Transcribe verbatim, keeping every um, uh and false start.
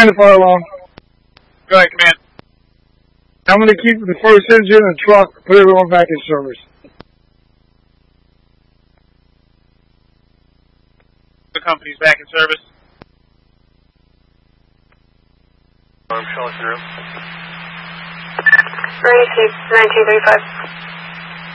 Command to fire alarm. Go ahead, Command. I'm going to keep the first engine and truck, put everyone back in service. The company's back in service. I'm showing through. Three six nine two three five.